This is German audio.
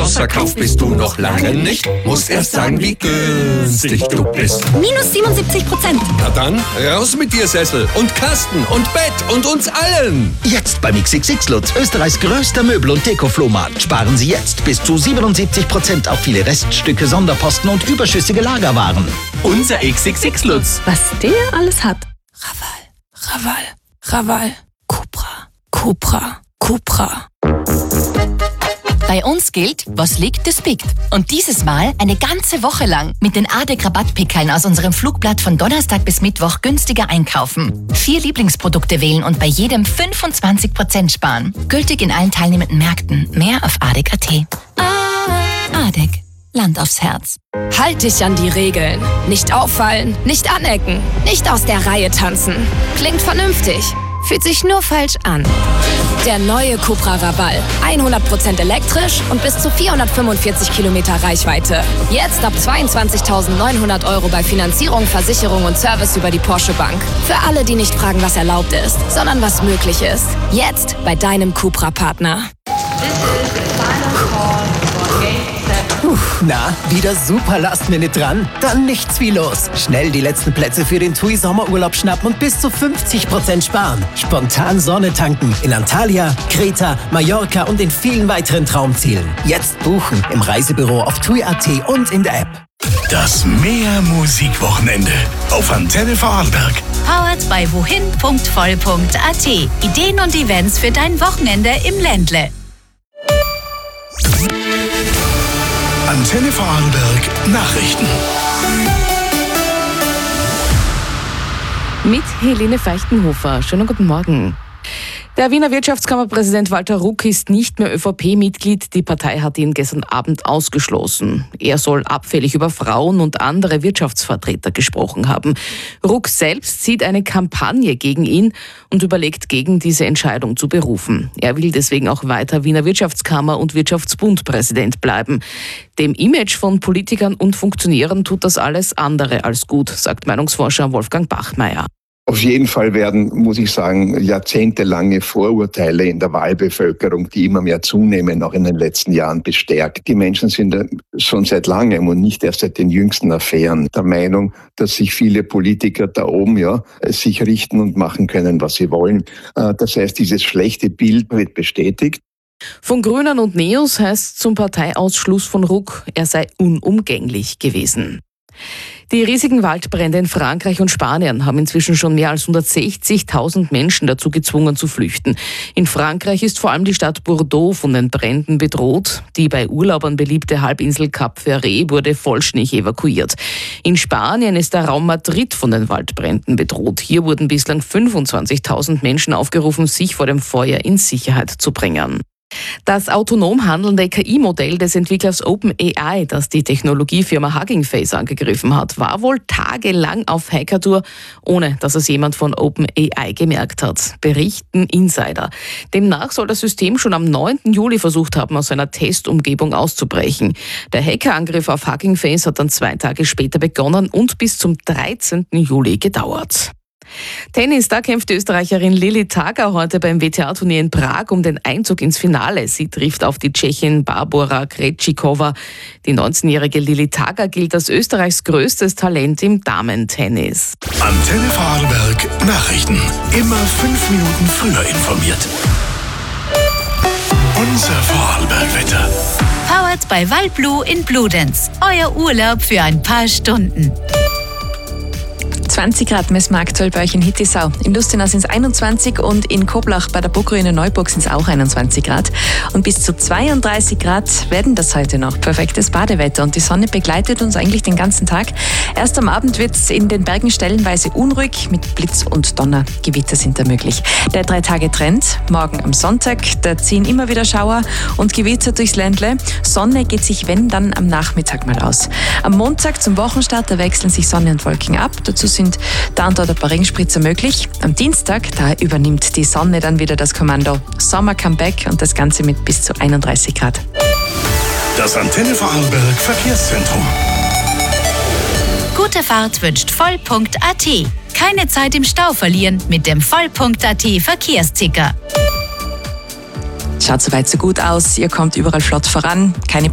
Ausverkauft bist du noch lange nicht. Musst erst sagen, wie günstig du bist. Minus 77%. Na dann, raus mit dir, Sessel und Kasten und Bett und uns allen. Jetzt beim XXX Lutz, Österreichs größter Möbel- und Deko-Flohmarkt. Sparen Sie jetzt bis zu 77% auf viele Reststücke, Sonderposten und überschüssige Lagerwaren. Unser XXX Lutz. Was der alles hat. Raval. Cupra. Bei uns gilt, was liegt, das biegt. Und dieses Mal eine ganze Woche lang mit den ADEC-Rabattpickeln aus unserem Flugblatt von Donnerstag bis Mittwoch günstiger einkaufen. 4 Lieblingsprodukte wählen und bei jedem 25% sparen. Gültig in allen teilnehmenden Märkten. Mehr auf ADEC.at. ADEC. Land aufs Herz. Halt dich an die Regeln. Nicht auffallen, nicht anecken, nicht aus der Reihe tanzen. Klingt vernünftig, fühlt sich nur falsch an. Der neue Cupra Raval. 100% elektrisch und bis zu 445 Kilometer Reichweite. Jetzt ab 22.900 € bei Finanzierung, Versicherung und Service über die Porsche Bank. Für alle, die nicht fragen, was erlaubt ist, sondern was möglich ist. Jetzt bei deinem Cupra-Partner. Na, wieder super Last-Minute dran? Dann nichts wie los. Schnell die letzten Plätze für den TUI Sommerurlaub schnappen und bis zu 50% sparen. Spontan Sonne tanken in Antalya, Kreta, Mallorca und in vielen weiteren Traumzielen. Jetzt buchen im Reisebüro auf TUI.at und in der App. Das Mehr-Musik-Wochenende auf Antenne Vorarlberg. Powered by wohin.voll.at. Ideen und Events für dein Wochenende im Ländle. Antenne Vorarlberg Nachrichten. Mit Helene Feichtenhofer. Schönen guten Morgen. Der Wiener Wirtschaftskammerpräsident Walter Ruck ist nicht mehr ÖVP-Mitglied. Die Partei hat ihn gestern Abend ausgeschlossen. Er soll abfällig über Frauen und andere Wirtschaftsvertreter gesprochen haben. Ruck selbst sieht eine Kampagne gegen ihn und überlegt, gegen diese Entscheidung zu berufen. Er will deswegen auch weiter Wiener Wirtschaftskammer- und Wirtschaftsbund-Präsident bleiben. Dem Image von Politikern und Funktionären tut das alles andere als gut, sagt Meinungsforscher Wolfgang Bachmeier. Auf jeden Fall werden, muss ich sagen, jahrzehntelange Vorurteile in der Wahlbevölkerung, die immer mehr zunehmen, auch in den letzten Jahren bestärkt. Die Menschen sind schon seit langem und nicht erst seit den jüngsten Affären der Meinung, dass sich viele Politiker da oben sich richten und machen können, was sie wollen. Das heißt, dieses schlechte Bild wird bestätigt. Von Grünen und Neos heißt zum Parteiausschluss von Ruck, er sei unumgänglich gewesen. Die riesigen Waldbrände in Frankreich und Spanien haben inzwischen schon mehr als 160.000 Menschen dazu gezwungen zu flüchten. In Frankreich ist vor allem die Stadt Bordeaux von den Bränden bedroht. Die bei Urlaubern beliebte Halbinsel Cap Ferret wurde vollständig evakuiert. In Spanien ist der Raum Madrid von den Waldbränden bedroht. Hier wurden bislang 25.000 Menschen aufgerufen, sich vor dem Feuer in Sicherheit zu bringen. Das autonom handelnde KI-Modell des Entwicklers OpenAI, das die Technologiefirma Hugging Face angegriffen hat, war wohl tagelang auf Hackertour, ohne dass es jemand von OpenAI gemerkt hat, berichten Insider. Demnach soll das System schon am 9. Juli versucht haben, aus seiner Testumgebung auszubrechen. Der Hackerangriff auf Hugging Face hat dann 2 Tage später begonnen und bis zum 13. Juli gedauert. Tennis, da kämpft die Österreicherin Lili Tager heute beim WTA-Turnier in Prag um den Einzug ins Finale. Sie trifft auf die Tschechin Barbora Krejcikova. Die 19-jährige Lili Tager gilt als Österreichs größtes Talent im Damentennis. Antenne Vorarlberg Nachrichten. Immer 5 Minuten früher informiert. Unser Vorarlberg-Wetter. Powered by Waldblue in Bludenz. Euer Urlaub für ein paar Stunden. 20 Grad messen wir aktuell bei euch in Hittisau. In Lustenau sind es 21 und in Koblach bei der Burgruine Neuburg sind es auch 21 Grad. Und bis zu 32 Grad werden das heute noch. Perfektes Badewetter und die Sonne begleitet uns eigentlich den ganzen Tag. Erst am Abend wird es in den Bergen stellenweise unruhig mit Blitz und Donner. Gewitter sind da möglich. Der 3-Tage-Trend. Morgen am Sonntag, da ziehen immer wieder Schauer und Gewitter durchs Ländle. Sonne geht sich, wenn, dann am Nachmittag mal aus. Am Montag zum Wochenstart, da wechseln sich Sonne und Wolken ab. Dazu sind da und dort ein paar Regenspritzer möglich. Am Dienstag, da übernimmt die Sonne dann wieder das Kommando. Sommer Comeback und das Ganze mit bis zu 31 Grad. Das Antenne Vorarlberg Verkehrszentrum. Gute Fahrt wünscht voll.at. Keine Zeit im Stau verlieren mit dem voll.at Verkehrsticker. Schaut soweit so gut aus. Ihr kommt überall flott voran. Keine